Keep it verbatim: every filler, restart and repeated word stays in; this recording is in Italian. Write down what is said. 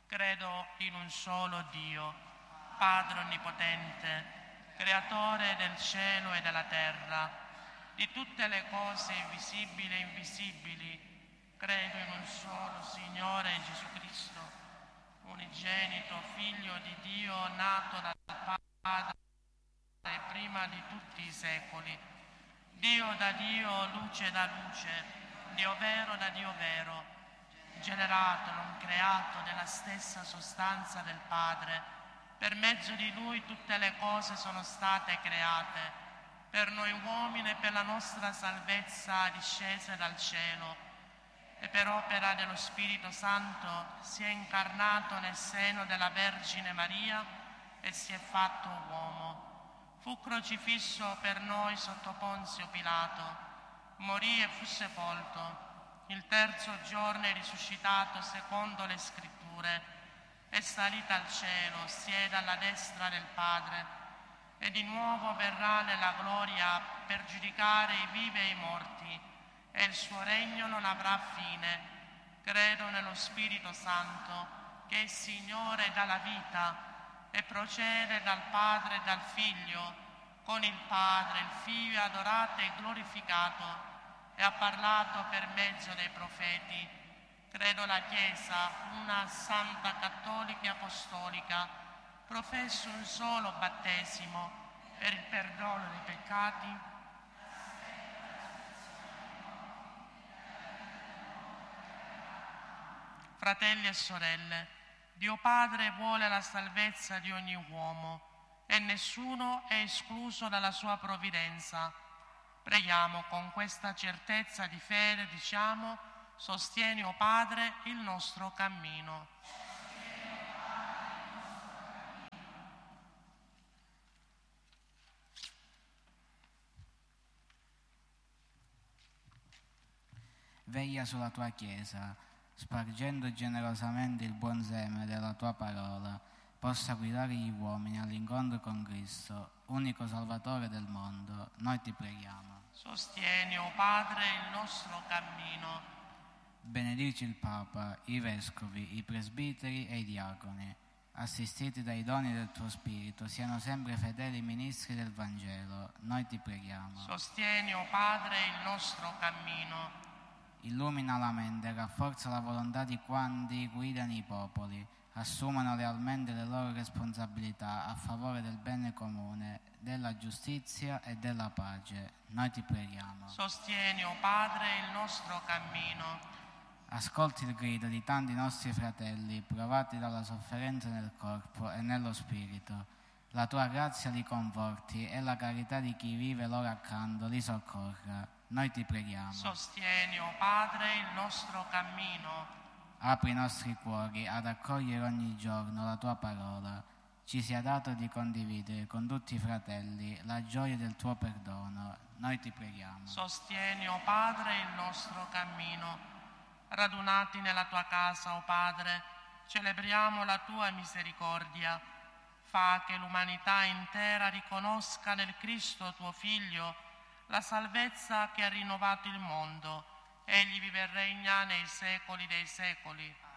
Credo in un solo Dio, Padre Onnipotente, Creatore del cielo e della terra, di tutte le cose visibili e invisibili. Credo in un solo Signore Gesù Cristo, unigenito Figlio di Dio, nato dal Padre prima di tutti i secoli. Dio da Dio, luce da luce, Dio vero da Dio vero, generato, non creato, della stessa sostanza del Padre. Per mezzo di Lui tutte le cose sono state create, per noi uomini e per la nostra salvezza discese dal cielo, e per opera dello Spirito Santo si è incarnato nel seno della Vergine Maria e si è fatto uomo. Fu crocifisso per noi sotto Ponzio Pilato, morì e fu sepolto. Il terzo giorno è risuscitato secondo le Scritture, è salito al cielo, siede alla destra del Padre, e di nuovo verrà nella gloria per giudicare i vivi e i morti, e il suo regno non avrà fine. Credo nello Spirito Santo, che è Signore dalla vita, e procede dal Padre e dal Figlio, con il Padre, il Figlio adorato e glorificato, e ha parlato per mezzo dei profeti. Credo la Chiesa, una santa cattolica e apostolica, professo un solo battesimo per il perdono dei peccati. Fratelli e sorelle, Dio Padre vuole la salvezza di ogni uomo e nessuno è escluso dalla sua provvidenza. Preghiamo con questa certezza di fede, diciamo: sostieni, o Padre, il nostro cammino. Veglia sulla tua Chiesa, spargendo generosamente il buon seme della tua parola, possa guidare gli uomini all'incontro con Cristo, unico Salvatore del mondo. Noi ti preghiamo. Sostieni, o Padre, il nostro cammino. Benedici il Papa, i Vescovi, i Presbiteri e i Diaconi, assistiti dai doni del tuo Spirito, siano sempre fedeli ministri del Vangelo. Noi ti preghiamo. Sostieni, o Padre, il nostro cammino. Illumina la mente e rafforza la volontà di quanti guidano i popoli, assumano realmente le loro responsabilità a favore del bene comune, della giustizia e della pace. Noi ti preghiamo. Sostieni, o Padre, il nostro cammino. Ascolti il grido di tanti nostri fratelli provati dalla sofferenza nel corpo e nello spirito. La tua grazia li conforti e la carità di chi vive loro accanto li soccorra. Noi ti preghiamo. Sostieni, o Padre, il nostro cammino. Apri i nostri cuori ad accogliere ogni giorno la tua parola. Ci sia dato di condividere con tutti i fratelli la gioia del tuo perdono. Noi ti preghiamo. Sostieni, o Padre, il nostro cammino. Radunati nella tua casa, o Padre, celebriamo la tua misericordia. Fa che l'umanità intera riconosca nel Cristo tuo Figlio la salvezza che ha rinnovato il mondo. Egli vive e regna nei secoli dei secoli.